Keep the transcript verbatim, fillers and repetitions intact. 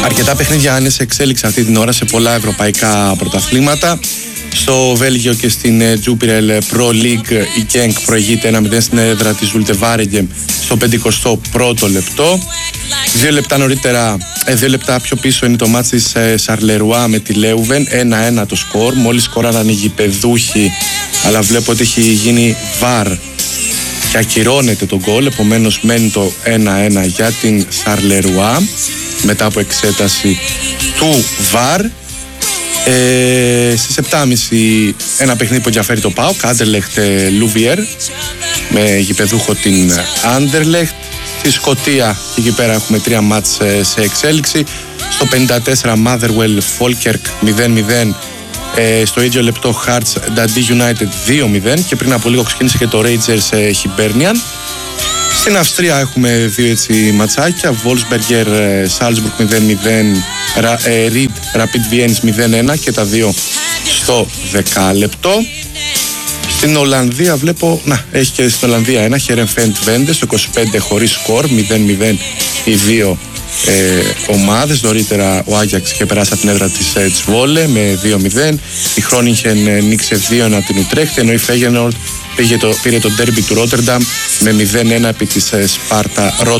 Αρκετά παιχνίδια είναι σε εξέλιξη αυτή την ώρα σε πολλά ευρωπαϊκά πρωταθλήματα. Στο Βέλγιο και στην Jupiler Pro League η Genk προηγείται ένα μηδέν στην έδρα της Zulte Waregem στο πενηκοστό πρώτο λεπτό. Δύο λεπτά νωρίτερα, δύο λεπτά πιο πίσω είναι το μάτς της Charleroi με τη Leuven, ένα ένα το σκορ. Μόλις σκοράραν οι γηπεδούχοι, αλλά βλέπω ότι έχει γίνει βαρ και ακυρώνεται το γκολ, επομένως μένει το ένα ένα για την Charleroi μετά από εξέταση του βαρ. Ε, στις επτά και μισή ένα παιχνίδι που ενδιαφέρει το ΠΑΟΚ, Anderlecht Louvier, με γηπεδούχο την Anderlecht. Στη Σκωτία εκεί πέρα έχουμε τρία μάτς σε εξέλιξη. Στο πενήντα τέσσερα Motherwell Falkirk μηδέν μηδέν, ε, στο ίδιο λεπτό Hearts Dundee United δύο μηδέν και πριν από λίγο ξεκίνησε και το Rangers Hibernian. Στην Αυστρία έχουμε δύο έτσι ματσάκια, Wolfsberger Salzburg μηδέν μηδέν, Reed Rapid Vienna μηδέν ένα και τα δύο στο δεκάλεπτο. Στην Ολλανδία βλέπω, να, έχει και στην Ολλανδία ένα Heerenveen Twente στο είκοσι πέντε χωρίς σκορ, μηδέν μηδέν οι δύο ε, ομάδες. Νωρίτερα ο Άγιαξ είχε περάσει από την έδρα της ε, Τσβόλε με δύο μηδέν. Η Χρόνιχεν ε, νίκησε δύο ένα την Ουτρέχτη, ενώ η Φέγενορντ πήρε το, πήρε το ντέρμπι του Ρότερνταμ με μηδέν ένα επί της ε, Σπάρτα